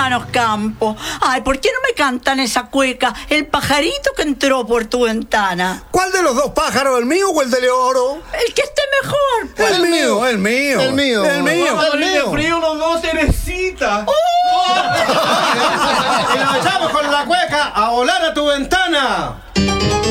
hermanos Campos. Ay, ¿por qué no me cantan esa cueca? El pajarito que entró por tu ventana. ¿Cuál de los dos pájaros, el mío o el de Leoro? El que esté mejor, pues. El mío. El mío. El mío. ¡De frío los dos, Teresita! Y nos echamos con la cueca a volar a tu ventana.